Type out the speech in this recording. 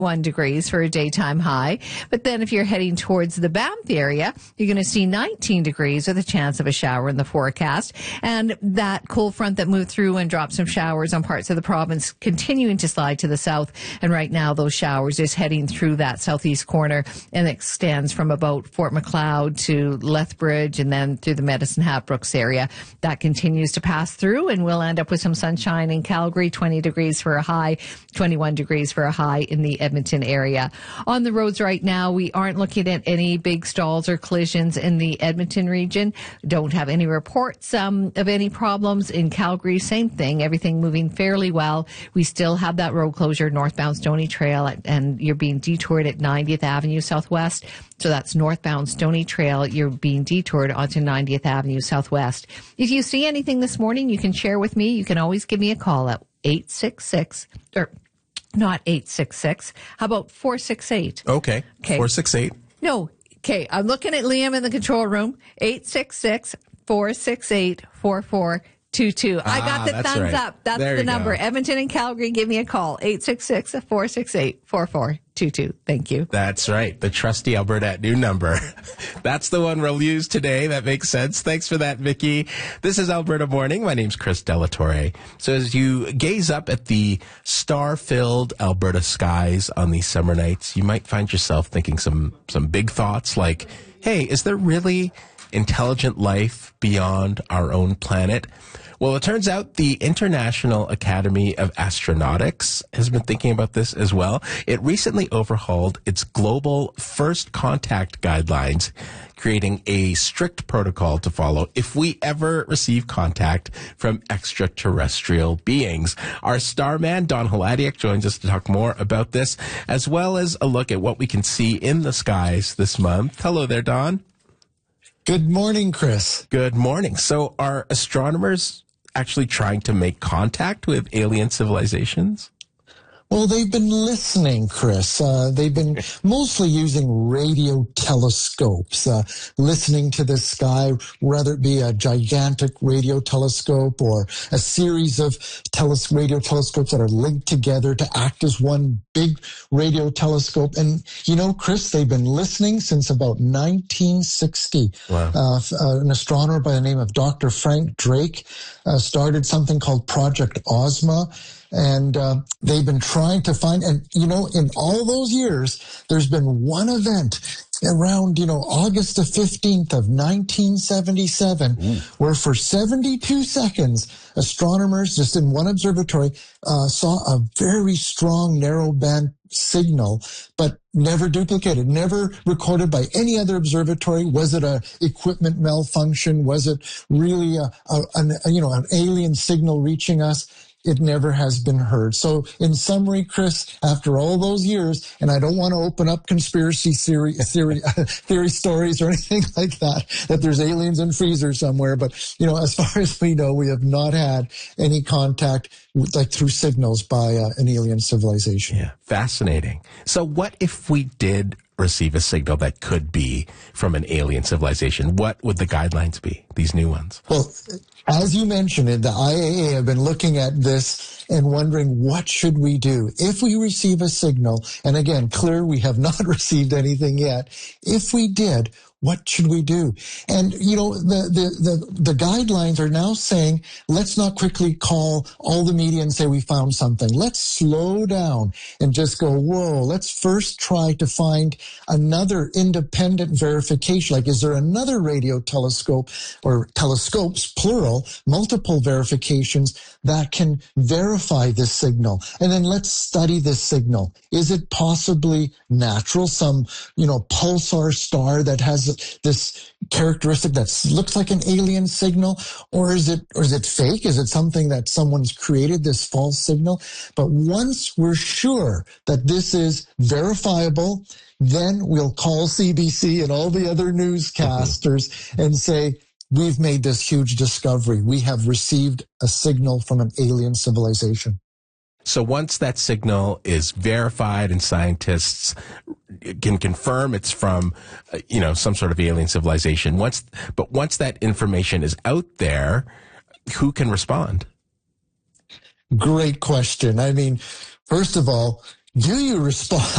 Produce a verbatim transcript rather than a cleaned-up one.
One degrees for a daytime high. But then if you're heading towards the Banff area, you're going to see nineteen degrees with a chance of a shower in the forecast. And that cold front that moved through and dropped some showers on parts of the province continuing to slide to the south. And right now those showers is heading through that southeast corner and extends from about Fort Macleod to Lethbridge and then through the Medicine Hat Brooks area. That continues to pass through, and we'll end up with some sunshine in Calgary, twenty degrees for a high, twenty-one degrees for a high in the Edmonton area. On the roads right now, we aren't looking at any big stalls or collisions in the Edmonton region. Don't have any reports um, of any problems in Calgary. Same thing, everything moving fairly well. We still have that road closure northbound Stony Trail, and you're being detoured at ninetieth Avenue Southwest. So that's northbound Stony Trail. You're being detoured onto ninetieth Avenue Southwest. If you see anything this morning, you can share with me. You can always give me a call at eight six six, or not eight six six. How about four six eight? Okay. Okay. four six eight. No. Okay. I'm looking at Liam in the control room. eight six six, four six eight, four four two two. I got the ah, thumbs right. up. That's there the number. Go. Edmonton and Calgary, give me a call. eight six six, four six eight, four four two two. Thank you. That's right. The trusty Alberta at Noon number. That's the one we'll use today. That makes sense. Thanks for that, Vicky. This is Alberta Morning. My name's Chris Delatorre. So as you gaze up at the star-filled Alberta skies on these summer nights, you might find yourself thinking some, some big thoughts like, hey, is there really intelligent life beyond our own planet? Well, it turns out the International Academy of Astronautics has been thinking about this as well. It recently overhauled its global first contact guidelines, creating a strict protocol to follow if we ever receive contact from extraterrestrial beings. Our starman, Don Haladiak, joins us to talk more about this, as well as a look at what we can see in the skies this month. Hello there, Don. Good morning, Chris. Good morning. So are astronomers actually trying to make contact with alien civilizations? Well, they've been listening, Chris. Uh, they've been mostly using radio telescopes, uh, listening to the sky, whether it be a gigantic radio telescope or a series of teles- radio telescopes that are linked together to act as one big radio telescope. And, you know, Chris, they've been listening since about nineteen sixty. Wow. Uh, an astronomer by the name of Doctor Frank Drake uh, started something called Project Ozma. And uh, they've been trying to find, and, you know, in all those years, there's been one event around, you know, August the fifteenth of nineteen seventy-seven, mm. where for seventy-two seconds, astronomers just in one observatory uh, saw a very strong narrowband signal, but never duplicated, never recorded by any other observatory. Was it a equipment malfunction? Was it really a, a, an, a you know, an alien signal reaching us? It never has been heard. So in summary, Chris, after all those years, and I don't want to open up conspiracy theory, theory, theory stories or anything like that, that there's aliens in freezers somewhere. But, you know, as far as we know, we have not had any contact with, like through signals by uh, an alien civilization. Yeah, fascinating. So what if we did receive a signal that could be from an alien civilization? What would the guidelines be, these new ones? Well, as you mentioned, the I A A have been looking at this and wondering, what should we do? If we receive a signal, and again, clear we have not received anything yet, if we did, what should we do? And, you know, the, the, the, the guidelines are now saying, let's not quickly call all the media and say we found something. Let's slow down and just go, whoa, let's first try to find another independent verification. Like, is there another radio telescope or telescopes, plural, multiple verifications that can verify this signal? And then let's study this signal. Is it possibly natural? Some, you know, pulsar star that has this characteristic that looks like an alien signal, or is it, or is it fake? Is it something that someone's created, this false signal? But once we're sure that this is verifiable, then we'll call C B C and all the other newscasters mm-hmm. and say, we've made this huge discovery. We have received a signal from an alien civilization. So once that signal is verified and scientists can confirm it's from, uh, you know, some sort of alien civilization, once, but once that information is out there, who can respond? Great question. I mean, first of all, do you respond?